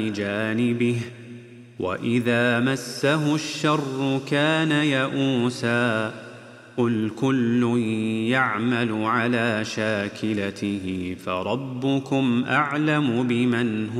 جانبه وإذا مسه الشر كان يئوسا قل كل يعمل على شاكلته فربكم أعلم بمن